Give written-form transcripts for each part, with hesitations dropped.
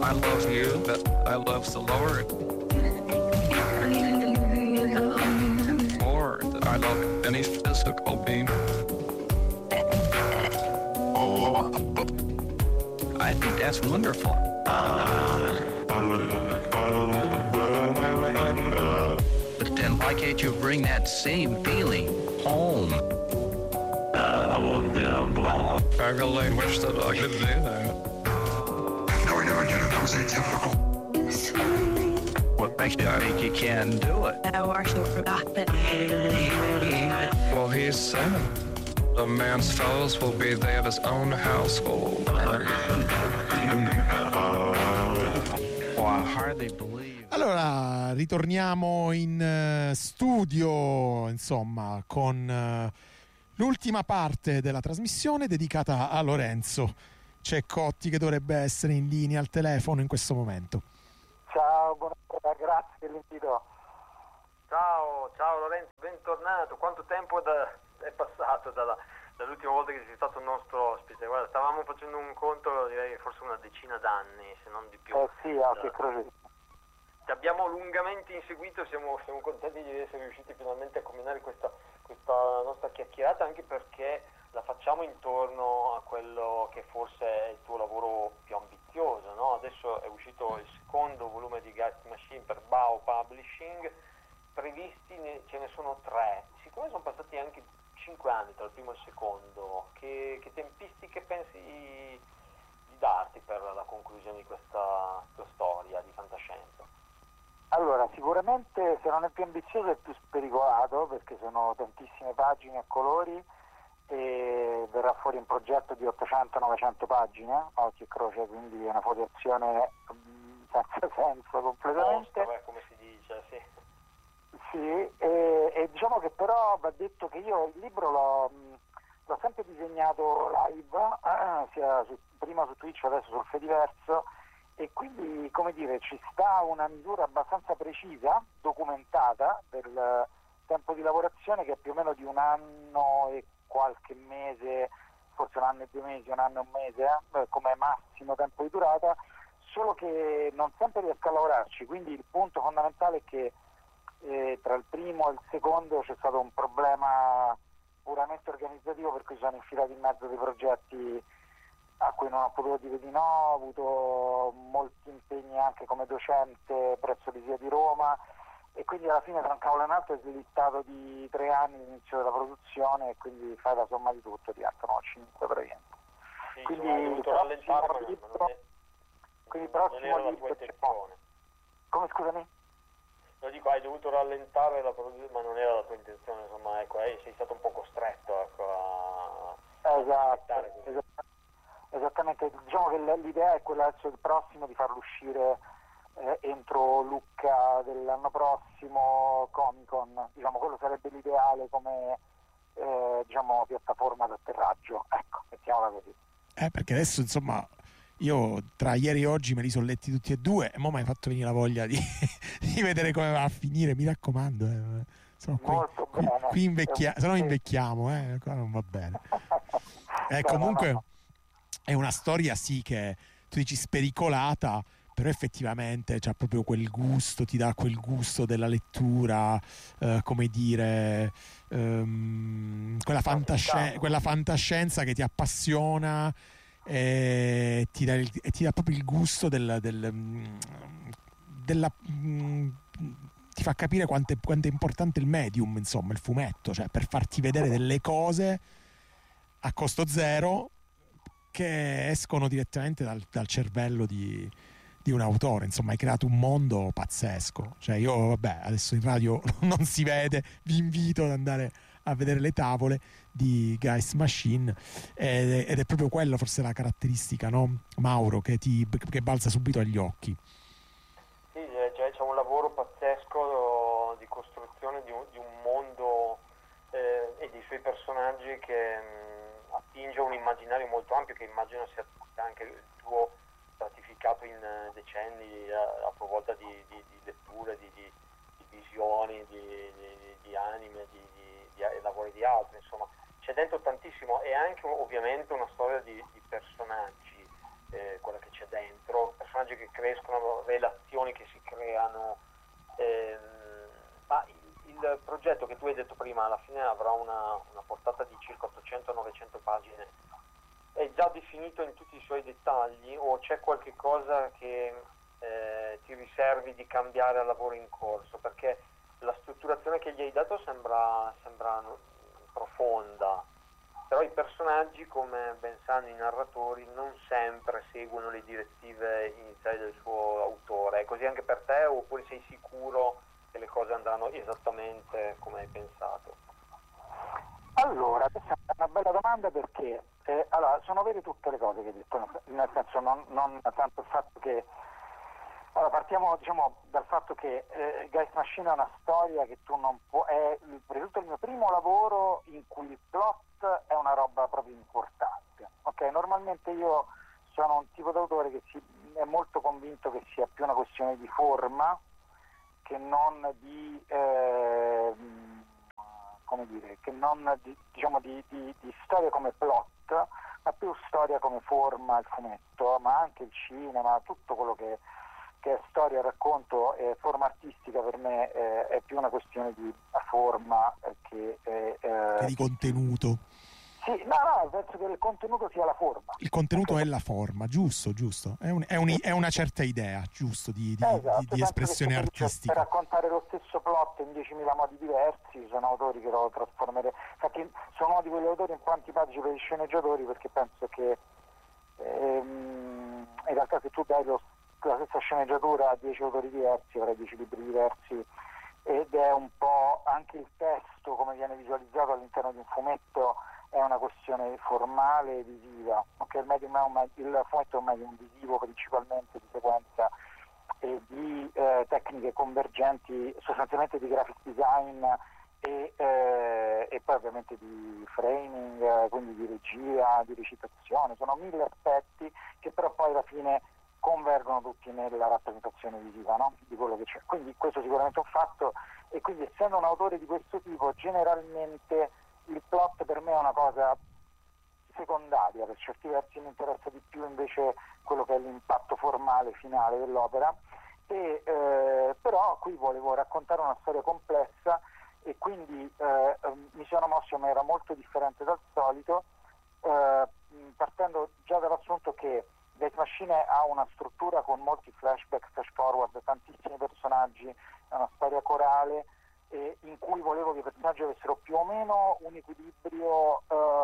I love you, but I love the Lord. Or that I love any physical being. I think that's wonderful. But then why can't you bring that same feeling home? I really wish that I could do that. No, we never did it. That was atypical. What makes you think you can do it? I actually forgot that. Well, he said a man's fellows will be they of his own household. Oh, I hardly believe. Allora, ritorniamo in studio, insomma, con l'ultima parte della trasmissione dedicata a Lorenzo Ceccotti, che dovrebbe essere in linea al telefono in questo momento. Ciao, buonasera, grazie dell'invito. Ciao Lorenzo, bentornato. Quanto tempo è passato dall'ultima volta che sei stato il nostro ospite? Guarda, stavamo facendo un conto, direi forse una decina d'anni, se non di più. Sì, che croce. Ti abbiamo lungamente inseguito, siamo contenti di essere riusciti finalmente a combinare questa nostra chiacchierata, anche perché la facciamo intorno a quello che forse è il tuo lavoro più ambizioso, no? Adesso è uscito il secondo volume di Geist Machine per Bao Publishing, previsti ce ne sono 3, siccome sono passati anche 5 anni tra il primo e il secondo, che tempistiche pensi di darti per la conclusione di questa tua storia di fantascienza? Allora, sicuramente se non è più ambizioso è più spericolato, perché sono tantissime pagine a colori e verrà fuori un progetto di 800-900 pagine, occhio e croce, quindi è una fotazione senza senso completamente. Come si dice, sì. Sì, e diciamo che però va detto che io il libro l'ho sempre disegnato live, prima su Twitch, adesso sul Fediverso, e quindi, come dire, ci sta una misura abbastanza precisa, documentata, del tempo di lavorazione, che è più o meno di 1 anno e qualche mese, forse 1 anno e 2 mesi, 1 anno e un mese, come massimo tempo di durata, solo che non sempre riesco a lavorarci, quindi il punto fondamentale è che tra il primo e il secondo c'è stato un problema puramente organizzativo, per cui sono infilato in mezzo dei progetti a cui non ho potuto dire di no, ho avuto molti impegni anche come docente presso l'ISEA di Roma, e quindi alla fine tra un cavolo e un altro è slittato di 3 anni l'inizio della produzione, e quindi fai la somma di tutto, diventano 5 praticamente. Sì, Quindi hai dovuto rallentare, ma non era la tua intenzione. Come, scusami? Lo dico, hai dovuto rallentare la produzione, ma non era la tua intenzione, insomma, ecco, sei stato un po' costretto, ecco, Esattamente, diciamo che l'idea è quella adesso del prossimo, di farlo uscire entro Lucca dell'anno prossimo, Comic Con, diciamo quello sarebbe l'ideale come diciamo piattaforma d'atterraggio, ecco, mettiamola così. Perché adesso, insomma, io tra ieri e oggi me li sono letti tutti e due, e mo' mi hai fatto venire la voglia di vedere come va a finire, mi raccomando. Molto bene. Qui se no invecchiamo, qua non va bene. Comunque no. È una storia, sì, che tu dici spericolata, però effettivamente c'ha proprio quel gusto, ti dà quel gusto della lettura, come dire, quella fantascienza che ti appassiona, e ti dà proprio il gusto ti fa capire quanto è importante il medium, insomma, il fumetto, cioè per farti vedere delle cose a costo zero che escono direttamente dal cervello di un autore. Insomma, hai creato un mondo pazzesco. Cioè, io, vabbè, adesso in radio non si vede, vi invito ad andare a vedere le tavole di Geist Machine, ed è proprio quello forse la caratteristica, no, Mauro, che balza subito agli occhi. Sì, c'è un lavoro pazzesco di costruzione di un mondo e dei suoi personaggi che attinge un immaginario molto ampio, che immagino sia anche il tuo stratificato in decenni a tua volta di letture, di visioni, di anime, di lavori di altri, insomma c'è dentro tantissimo, e anche ovviamente una storia di personaggi, quella che c'è dentro, personaggi che crescono, relazioni che si creano, ma il progetto che tu hai detto prima alla fine avrà una portata di circa 800-900 pagine. È già definito in tutti i suoi dettagli o c'è qualche cosa che ti riservi di cambiare al lavoro in corso? Perché la strutturazione che gli hai dato sembra profonda, però i personaggi, come ben sanno i narratori, non sempre seguono le direttive iniziali del suo autore. È così anche per te, oppure sei sicuro che le cose andranno esattamente come hai pensato? Allora, questa è una bella domanda perché allora, sono vere tutte le cose che hai detto, nel senso non tanto il fatto che... Allora, partiamo dal fatto che Geist Machine è una storia che tu non puoi... È il mio primo lavoro in cui il plot è una roba proprio importante. Ok, normalmente io sono un tipo d'autore che è molto convinto che sia più una questione di forma che non di... come dire, che non di storia come plot, ma più storia come forma, il fumetto, ma anche il cinema, tutto quello che è storia, racconto e forma artistica per me è più una questione di forma che di contenuto. Sì, no, penso che il contenuto sia la forma. Il contenuto è la forma, giusto. È una certa idea, giusto, di espressione artistica. Per raccontare lo stesso plot in 10.000 modi diversi, sono autori che lo trasformerei. Infatti sono uno di quegli autori un po' antipatici per gli sceneggiatori, perché penso che in realtà se tu dai la stessa sceneggiatura a 10 autori diversi, avrai 10 libri diversi, ed è un po' anche il testo come viene visualizzato all'interno di un fumetto è una questione formale e visiva. Okay, il fumetto è un medium visivo principalmente, di sequenza e di tecniche convergenti, sostanzialmente di graphic design e poi ovviamente di framing, quindi di regia, di recitazione. Sono 1000 aspetti che però poi alla fine convergono tutti nella rappresentazione visiva, no? Di quello che c'è. Quindi questo sicuramente è un fatto, e quindi essendo un autore di questo tipo generalmente il plot per me è una cosa secondaria, per certi versi mi interessa di più invece quello che è l'impatto formale finale dell'opera, però qui volevo raccontare una storia complessa e quindi mi sono mosso in maniera molto differente dal solito, partendo già dall'assunto che Geist Machine ha una struttura con molti flashback, flash forward, tantissimi personaggi, è una storia corale in cui volevo che i personaggi avessero più o meno un equilibrio,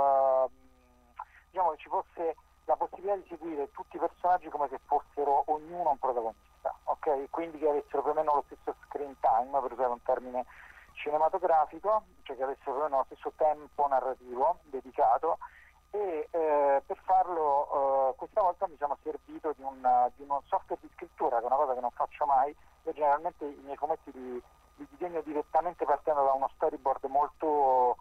che ci fosse la possibilità di seguire tutti i personaggi come se fossero ognuno un protagonista, ok? Quindi che avessero più o meno lo stesso screen time, per usare un termine cinematografico, cioè che avessero più o meno lo stesso tempo narrativo dedicato, e per farlo questa volta mi sono servito di uno software di scrittura, che è una cosa che non faccio mai. Io generalmente i miei fumetti li disegno direttamente partendo da uno storyboard molto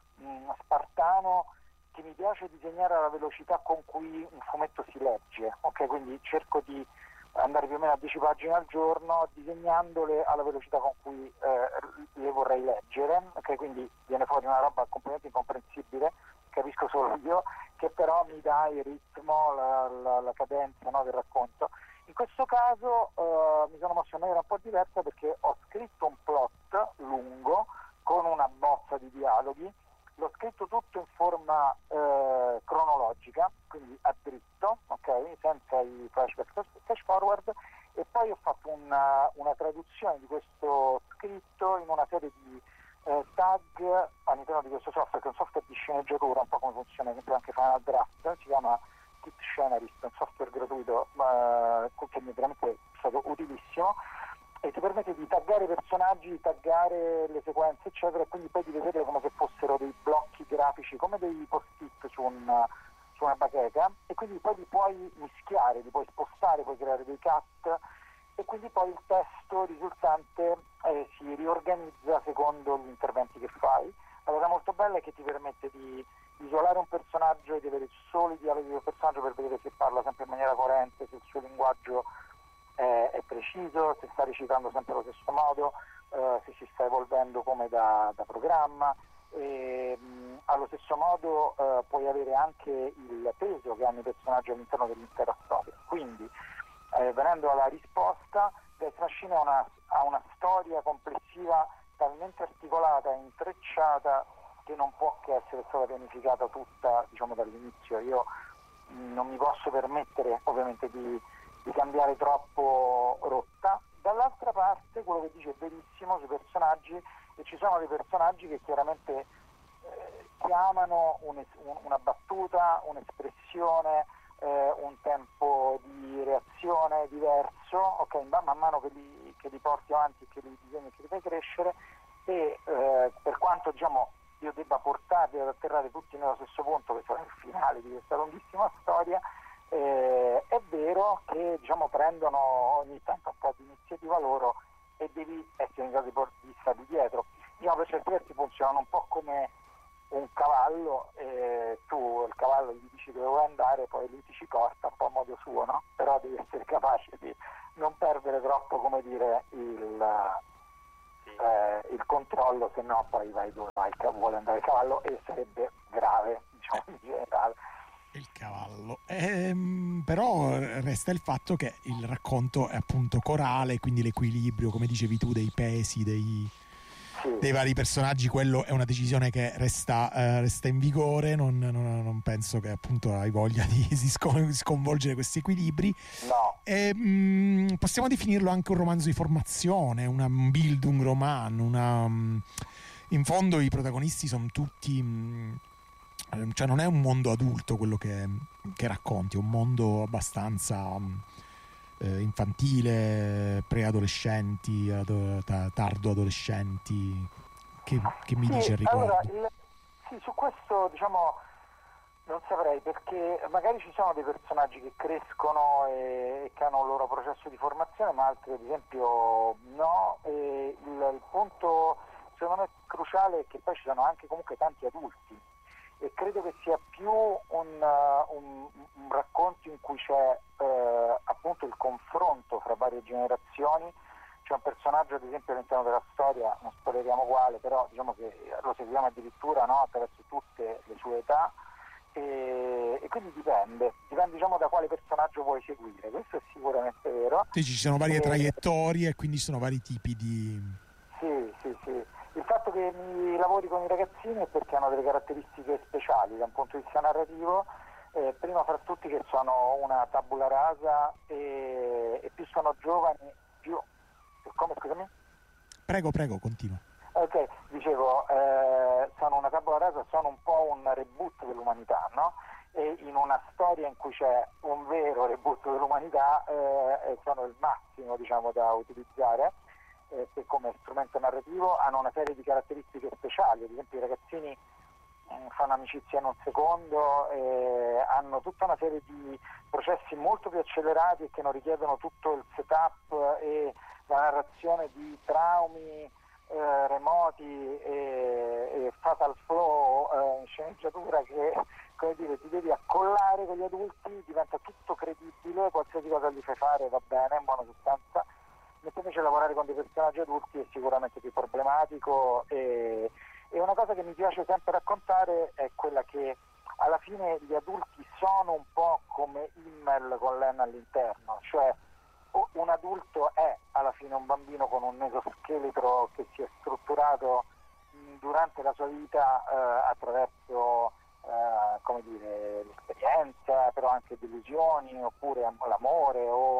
spartano, che mi piace disegnare alla velocità con cui un fumetto si legge, ok? Quindi cerco di andare più o meno a 10 pagine al giorno disegnandole alla velocità con cui le vorrei leggere, ok? Quindi viene fuori una roba completamente incomprensibile, capisco solo io, che però mi dà il ritmo, la cadenza, no, del racconto. In questo caso mi sono mosso in maniera un po' diversa perché ho scritto un plot lungo con una bozza di dialoghi, l'ho scritto tutto in forma cronologica, quindi a dritto, ok, senza i flashback, flash forward, e poi ho fatto una traduzione di questo scritto in una serie di tag all'interno di questo software, che è un software di sceneggiatura, un po' come funziona anche Final Draft, si chiama Kit Scenarist, un software gratuito che mi è veramente stato utilissimo, e ti permette di taggare i personaggi, di taggare le sequenze eccetera, e quindi poi di vederle come se fossero dei blocchi grafici, come dei post-it su una bacheca, e quindi poi li puoi mischiare, li puoi spostare, puoi creare dei cut, e quindi poi il testo risultante si riorganizza secondo gli interventi che fai. La cosa molto bella è che ti permette di isolare un personaggio e di avere solo i dialoghi del personaggio per vedere se parla sempre in maniera coerente, se il suo linguaggio è preciso, se sta recitando sempre allo stesso modo, se si sta evolvendo come da programma, e allo stesso modo puoi avere anche il peso che hanno i personaggi all'interno dell'intera storia. Quindi venendo alla risposta, Death Machine ha una storia complessiva talmente articolata e intrecciata che non può che essere stata pianificata tutta, diciamo, dall'inizio. Io non mi posso permettere ovviamente di cambiare troppo rotta. Dall'altra parte quello che dice è verissimo sui personaggi, e ci sono dei personaggi che chiaramente chiamano una battuta, un'espressione, un tempo di reazione diverso, ok, man mano che li porti avanti e che li disegni e che li fai crescere, e per quanto, diciamo, io debba portarli ad atterrare tutti nello stesso punto, che sarà il finale di questa lunghissima storia, è vero che, diciamo, prendono ogni tanto un po' di iniziativa loro e devi essere in grado di starli dietro. Diciamo, per certi versi funzionano un po' come un cavallo, tu il cavallo gli dici dove vuoi andare, poi lui ti ci porta un po' a modo suo, no? Però devi essere capace di non perdere troppo, come dire, il controllo, se no poi vai dove vuole andare il cavallo, e sarebbe grave, diciamo, in generale. Il cavallo. Però resta il fatto che il racconto è appunto corale, quindi l'equilibrio, come dicevi tu, dei pesi, dei vari personaggi, quello è una decisione che resta in vigore. Non penso che appunto hai voglia di sconvolgere questi equilibri. No. Possiamo definirlo anche un romanzo di formazione, un Bildungsroman, in fondo i protagonisti sono tutti, cioè non è un mondo adulto quello che racconti, è un mondo abbastanza infantile, preadolescenti, tardo adolescenti. Che mi dice al riguardo? Allora, su questo, diciamo, non saprei, perché magari ci sono dei personaggi che crescono e che hanno il loro processo di formazione, ma altri ad esempio no. E il punto secondo me cruciale è che poi ci sono anche comunque tanti adulti, e credo che sia più un racconto in cui c'è appunto il confronto fra varie generazioni. C'è un personaggio ad esempio all'interno della storia, non spoileriamo quale, però diciamo che lo seguiamo addirittura, no, attraverso tutte le sue età, e quindi dipende diciamo da quale personaggio vuoi seguire, questo è sicuramente vero. Sì, ci sono varie traiettorie e quindi ci sono vari tipi di... Sì. Il fatto che mi lavori con i ragazzini è perché hanno delle caratteristiche speciali da un punto di vista narrativo, prima fra tutti che sono una tabula rasa, e più sono giovani, più... Come, scusami? Prego, continua. Ok, dicevo, sono una tabula rasa, sono un po' un reboot dell'umanità, no? E in una storia in cui c'è un vero reboot dell'umanità, sono il massimo, diciamo, da utilizzare, che come strumento narrativo hanno una serie di caratteristiche speciali. Ad esempio i ragazzini fanno amicizia in un secondo, hanno tutta una serie di processi molto più accelerati e che non richiedono tutto il setup e la narrazione di traumi remoti e fatal flow in sceneggiatura, che, come dire, ti devi accollare con gli adulti, diventa tutto credibile, qualsiasi cosa gli fai fare va bene, in buona sostanza. Mentre invece lavorare con dei personaggi adulti è sicuramente più problematico, e una cosa che mi piace sempre raccontare è quella che alla fine gli adulti sono un po' come Himmel con Len all'interno, cioè un adulto è alla fine un bambino con un esoscheletro che si è strutturato durante la sua vita attraverso come dire, l'esperienza, però anche delusioni, oppure l'amore o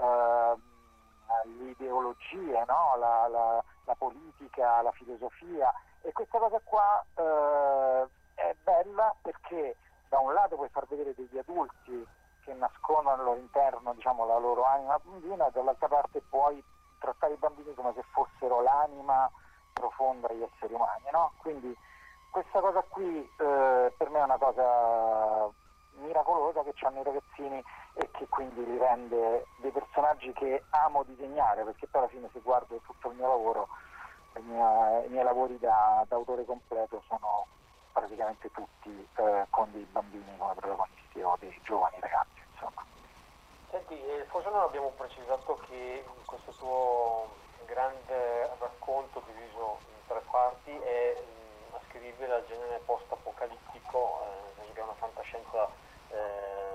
le ideologie, no? la politica, la filosofia. E questa cosa qua è bella perché da un lato puoi far vedere degli adulti che nascondono al loro interno, diciamo, la loro anima bambina, e dall'altra parte puoi trattare i bambini come se fossero l'anima profonda degli esseri umani, no? Quindi questa cosa qui per me è una cosa miracolosa che hanno i ragazzini, e che quindi li rende dei personaggi che amo disegnare, perché poi alla fine, se guardo tutto il mio lavoro, i miei lavori da autore completo sono praticamente tutti con dei bambini come protagonisti o dei giovani ragazzi, insomma. Senti, forse non abbiamo precisato che questo tuo grande racconto diviso in tre parti è ascrivibile al genere post-apocalittico, che è una fantascienza che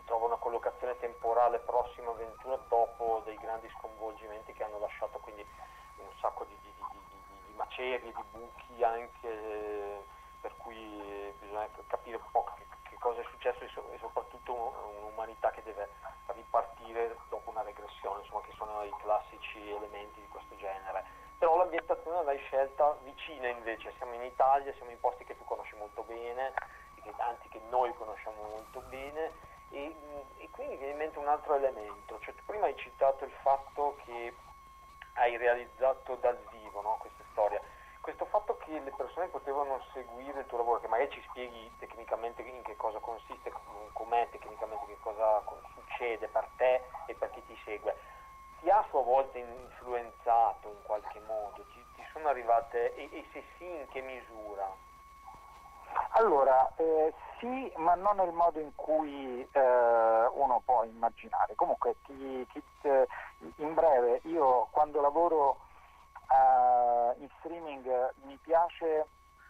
trova una collocazione temporale prossima avventura dopo dei grandi sconvolgimenti che hanno lasciato quindi un sacco di macerie, di buchi anche, per cui bisogna capire un po' che cosa è successo e soprattutto un'umanità che deve ripartire dopo una regressione, insomma, che sono i classici elementi di questo genere. Però l'ambientazione l'hai scelta vicina invece, siamo in Italia, siamo in posti che tu conosci molto bene, anzi che noi conosciamo molto bene, e quindi viene in mente un altro elemento, cioè tu prima hai citato il fatto che hai realizzato dal vivo, no, questa storia, questo fatto che le persone potevano seguire il tuo lavoro, che magari ci spieghi tecnicamente in che cosa consiste, com'è tecnicamente, che cosa succede per te e per chi ti segue, ti ha a sua volta influenzato in qualche modo, ti sono arrivate, e se sì in che misura? Allora, sì, ma non nel modo in cui uno può immaginare. Comunque, in breve, io quando lavoro in streaming mi piace